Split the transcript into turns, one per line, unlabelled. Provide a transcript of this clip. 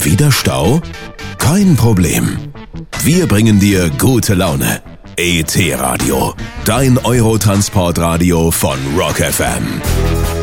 Wieder Stau? Kein Problem. Wir bringen dir gute Laune. ET Radio, dein Eurotransportradio von Rock FM.